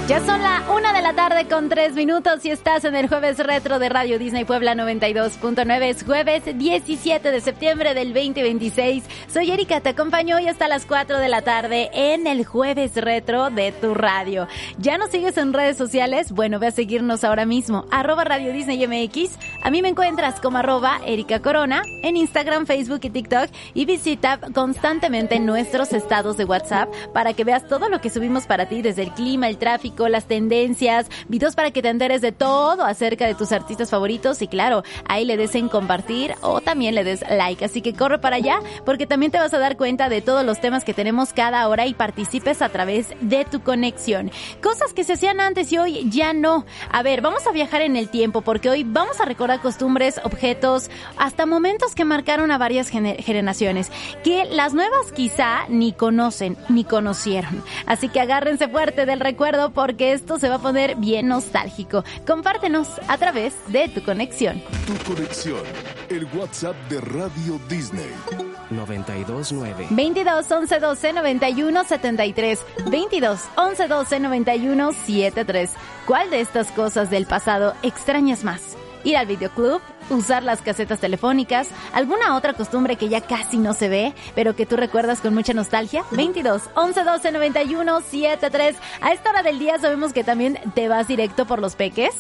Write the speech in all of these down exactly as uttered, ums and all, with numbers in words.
Ya son la una de la tarde con tres minutos y estás en el Jueves Retro de Radio Disney Puebla noventa y dos punto nueve. Es jueves diecisiete de septiembre del veinte veintiséis. Soy Erika, te acompaño hoy hasta las cuatro de la tarde en el Jueves Retro de tu radio. ¿Ya nos sigues en redes sociales? Bueno, ve a seguirnos ahora mismo. Arroba Radio Disney M X. A mí me encuentras como arroba Erika Corona en Instagram, Facebook y TikTok. Y visita constantemente nuestros estados de WhatsApp para que veas todo lo que subimos para ti, desde el clima, el tráfico, las tendencias, videos para que te enteres de todo acerca de tus artistas favoritos y claro, ahí le des en compartir o también le des like, así que corre para allá porque también te vas a dar cuenta de todos los temas que tenemos cada hora y participes a través de tu conexión. Cosas que se hacían antes y hoy ya no. A ver, vamos a viajar en el tiempo porque hoy vamos a recordar costumbres, objetos, hasta momentos que marcaron a varias gener- generaciones, que las nuevas quizá ni conocen ni conocieron. Así que agárrense fuerte del recuerdo porque esto se va a poner bien nostálgico. Compártenos a través de tu conexión. Tu conexión, el WhatsApp de Radio Disney. noventa y dos nueve. veintidós once doce noventa y uno setenta y tres. veintidós once doce noventa y uno setenta y tres. ¿Cuál de estas cosas del pasado extrañas más? Ir al videoclub, usar las casetas telefónicas, alguna otra costumbre que ya casi no se ve, pero que tú recuerdas con mucha nostalgia. veintidós once doce noventa y uno setenta y tres. A esta hora del día sabemos que también te vas directo por los peques.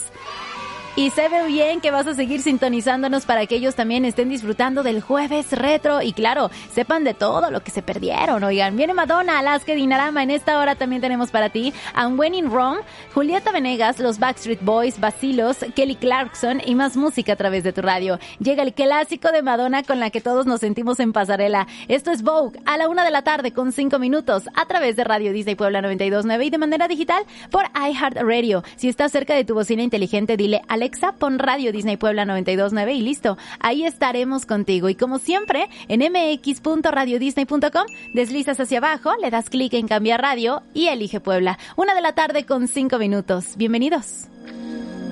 Y se ve bien que vas a seguir sintonizándonos para que ellos también estén disfrutando del Jueves Retro y claro, sepan de todo lo que se perdieron. Oigan, viene Madonna, Alaska, Dinarama. En esta hora también tenemos para ti I'm When in Rome, Julieta Venegas, los Backstreet Boys, Bacilos, Kelly Clarkson y más música a través de tu radio. Llega el clásico de Madonna con la que todos nos sentimos en pasarela. Esto es Vogue a la una de la tarde con cinco minutos a través de Radio Disney Puebla noventa y dos punto nueve y de manera digital por iHeartRadio. Si estás cerca de tu bocina inteligente, dile Alexa, pon Radio Disney Puebla noventa y dos punto nueve y listo. Ahí estaremos contigo. Y como siempre, en eme equis punto radio disney punto com, deslizas hacia abajo, le das clic en cambiar radio y elige Puebla. Una de la tarde con cinco minutos. Bienvenidos.